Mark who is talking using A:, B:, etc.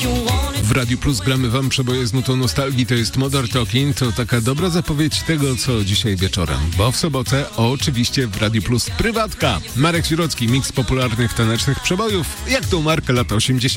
A: W Radiu Plus gramy wam przeboje z nutą nostalgii, to jest Modern Talking, to taka dobra zapowiedź tego, co dzisiaj wieczorem. Bo w sobotę oczywiście w Radiu Plus prywatka. Marek Sirocki, miks popularnych tanecznych przebojów, jak tą markę lat 80.